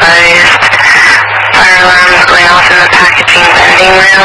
closed. Fire alarms going off in the packaging vending room.